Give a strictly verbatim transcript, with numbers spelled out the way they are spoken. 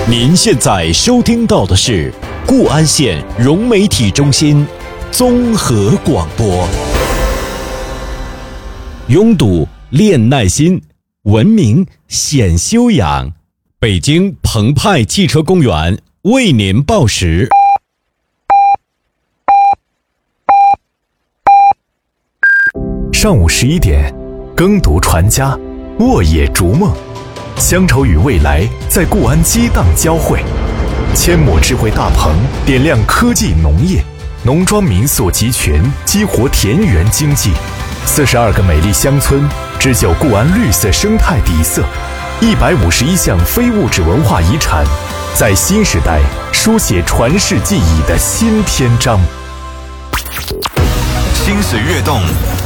您现在收听到的是固安县融媒体中心综合广播。拥堵练耐心，文明显修养。北京澎湃汽车公园为您报时。 上午十一点，耕读传家，沃野逐梦，乡愁与未来在固安激荡交汇。阡陌智慧大棚点亮科技农业，农庄民宿集群激活田园经济。四十二个美丽乡村织就固安绿色生态底色，一百五十一项非物质文化遗产，在新时代书写传世记忆的新篇章。 心水跃动，